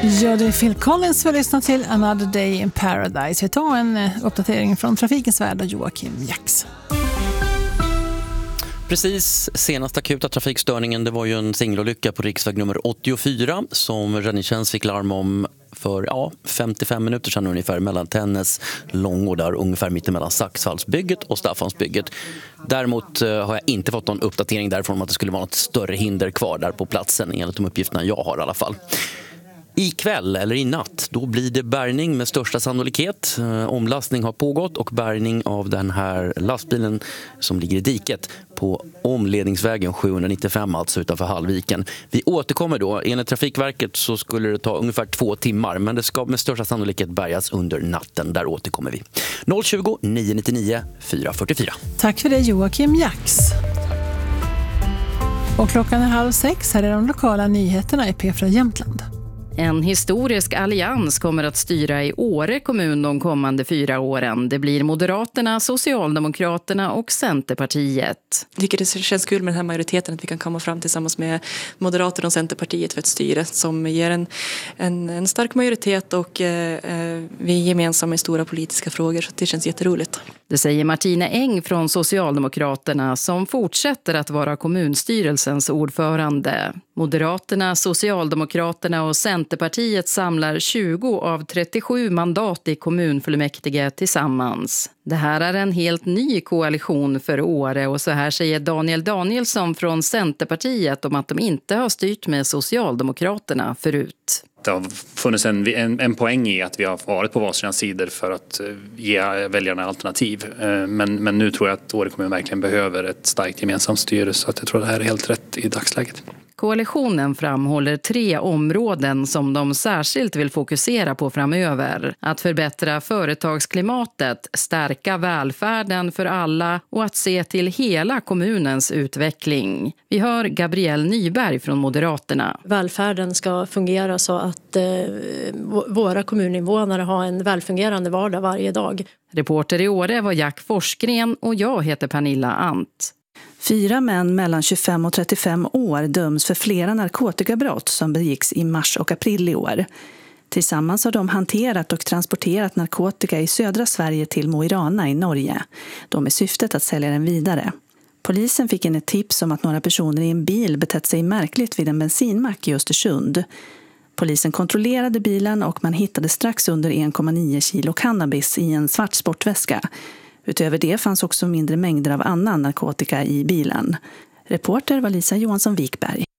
Ja, det är Phil Collins vi lyssnar till, Another Day in Paradise. Vi tar en uppdatering från Trafikens värld och Joakim Jax. Precis, senaste akuta trafikstörningen, det var ju en singelolycka på riksväg nummer 84 som räddningstjänst fick larm om för 55 minuter sedan ungefär, mellan Tännäs, Långårdar, ungefär mittemellan Saxhallsbygget och Staffansbygget. Däremot har jag inte fått någon uppdatering därifrån om att det skulle vara något större hinder kvar där på platsen, enligt de uppgifterna jag har i alla fall. Ikväll eller i natt, då blir det bärgning med största sannolikhet. Omlastning har pågått och bärgning av den här lastbilen som ligger i diket på omledningsvägen 795, alltså utanför Hallviken. Vi återkommer då. Enligt Trafikverket så skulle det ta ungefär 2 timmar, men det ska med största sannolikhet bärgas under natten. Där återkommer vi. 020 999 444. Tack för det, Joakim Jax. Och klockan är 5:30. Här är de lokala nyheterna i P4 Jämtland. En historisk allians kommer att styra i Åre kommun de kommande 4 åren. Det blir Moderaterna, Socialdemokraterna och Centerpartiet. Jag tycker det känns kul med den här majoriteten att vi kan komma fram tillsammans med Moderaterna och Centerpartiet för ett styre som ger en stark majoritet och vi är gemensamma i stora politiska frågor, så det känns jätteroligt. Det säger Martina Eng från Socialdemokraterna som fortsätter att vara kommunstyrelsens ordförande. Moderaterna, Socialdemokraterna och Centerpartiet samlar 20 av 37 mandat i kommunfullmäktige tillsammans. Det här är en helt ny koalition för Åre och så här säger Daniel Danielsson från Centerpartiet om att de inte har styrt med Socialdemokraterna förut. Det har funnits en poäng i att vi har varit på varsina sidor för att ge väljarna alternativ. Men nu tror jag att Åre kommun verkligen behöver ett starkt gemensamt styre, så att jag tror att det här är helt rätt i dagsläget. Koalitionen framhåller 3 områden som de särskilt vill fokusera på framöver. Att förbättra företagsklimatet, stärka välfärden för alla och att se till hela kommunens utveckling. Vi hör Gabrielle Nyberg från Moderaterna. Välfärden ska fungera så att våra kommuninvånare har en välfungerande vardag varje dag. Reporter i Åre var Jack Forsgren och jag heter Pernilla Ant. 4 män mellan 25 och 35 år döms för flera narkotikabrott som begicks i mars och april i år. Tillsammans har de hanterat och transporterat narkotika i södra Sverige till Mo i Rana i Norge. De med syftet att sälja den vidare. Polisen fick in ett tips om att några personer i en bil betett sig märkligt vid en bensinmack i Östersund. Polisen kontrollerade bilen och man hittade strax under 1,9 kilo cannabis i en svart sportväska. Utöver det fanns också mindre mängder av annan narkotika i bilen. Reporter var Lisa Johansson Wikberg.